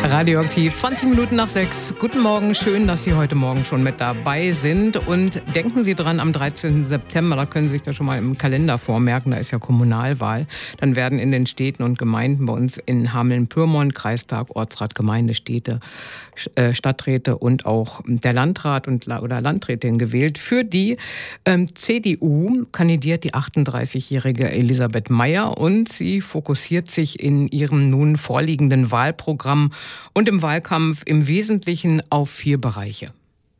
Radioaktiv, 20 Minuten nach 6. Guten Morgen, schön, dass Sie heute Morgen schon mit dabei sind. Und denken Sie dran, am 13. September, da können Sie sich das schon mal im Kalender vormerken, da ist ja Kommunalwahl. Dann werden in den Städten und Gemeinden bei uns in Hameln-Pyrmont, Kreistag, Ortsrat, Gemeindestädte, Stadträte und auch der Landrat oder Landrätin gewählt. Für die CDU kandidiert die 38-jährige Elisabeth Meyer und sie fokussiert sich in ihrem nun vorliegenden Wahlprogramm und im Wahlkampf im Wesentlichen auf 4 Bereiche.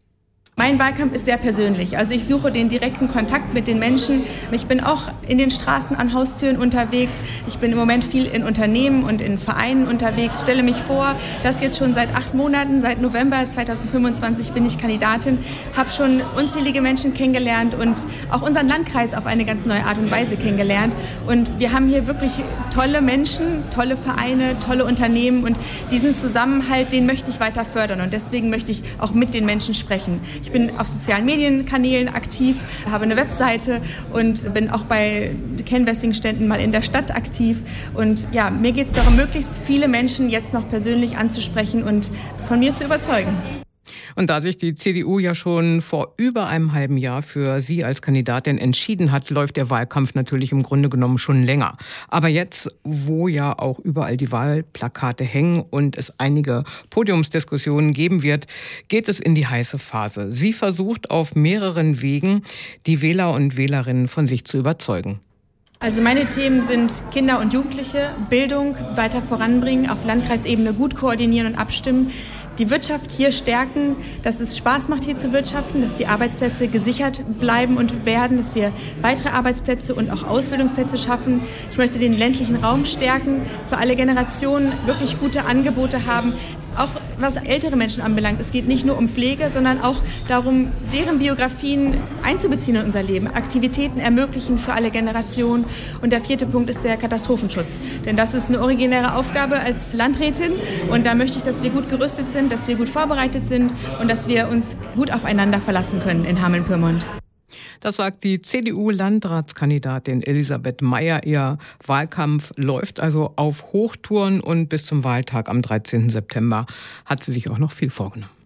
Mein Wahlkampf ist sehr persönlich. Also ich suche den direkten Kontakt mit den Menschen. Ich bin auch in den Straßen an Haustüren unterwegs. Ich bin im Moment viel in Unternehmen und in Vereinen unterwegs. Stelle mich vor, dass jetzt schon seit 8 Monaten, seit November 2025 bin ich Kandidatin, habe schon unzählige Menschen kennengelernt und auch unseren Landkreis auf eine ganz neue Art und Weise kennengelernt. Und wir haben hier wirklich tolle Menschen, tolle Vereine, tolle Unternehmen und diesen Zusammenhalt, den möchte ich weiter fördern und deswegen möchte ich auch mit den Menschen sprechen. Ich bin auf sozialen Medienkanälen aktiv, habe eine Webseite und bin auch bei Canvassing-Ständen mal in der Stadt aktiv. Und ja, mir geht es darum, möglichst viele Menschen jetzt noch persönlich anzusprechen und von mir zu überzeugen. Und da sich die CDU ja schon vor über einem halben Jahr für sie als Kandidatin entschieden hat, läuft der Wahlkampf natürlich im Grunde genommen schon länger. Aber jetzt, wo ja auch überall die Wahlplakate hängen und es einige Podiumsdiskussionen geben wird, geht es in die heiße Phase. Sie versucht auf mehreren Wegen, die Wähler und Wählerinnen von sich zu überzeugen. Also meine Themen sind Kinder und Jugendliche, Bildung weiter voranbringen, auf Landkreisebene gut koordinieren und abstimmen, die Wirtschaft hier stärken, dass es Spaß macht, hier zu wirtschaften, dass die Arbeitsplätze gesichert bleiben und werden, dass wir weitere Arbeitsplätze und auch Ausbildungsplätze schaffen. Ich möchte den ländlichen Raum stärken, für alle Generationen wirklich gute Angebote haben. Auch was ältere Menschen anbelangt, es geht nicht nur um Pflege, sondern auch darum, deren Biografien einzubeziehen in unser Leben, Aktivitäten ermöglichen für alle Generationen. Und der 4. Punkt ist der Katastrophenschutz. Denn das ist eine originäre Aufgabe als Landrätin und da möchte ich, dass wir gut gerüstet sind, dass wir gut vorbereitet sind und dass wir uns gut aufeinander verlassen können in Hameln-Pyrmont. Das sagt die CDU-Landratskandidatin Elisabeth Meyer. Ihr Wahlkampf läuft also auf Hochtouren und bis zum Wahltag am 13. September hat sie sich auch noch viel vorgenommen.